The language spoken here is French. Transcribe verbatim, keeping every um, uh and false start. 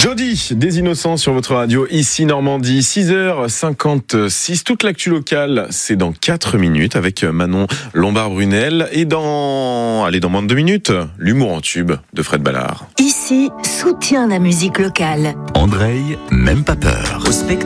Jody, des innocents sur votre radio, ici Normandie, six heures cinquante-six. Toute l'actu locale, c'est dans quatre minutes avec Manon Lombard-Brunel. Et dans, allez, dans moins de deux minutes, l'humour en tube de Fred Ballard. Ici, soutient la musique locale. Andreï, même pas peur.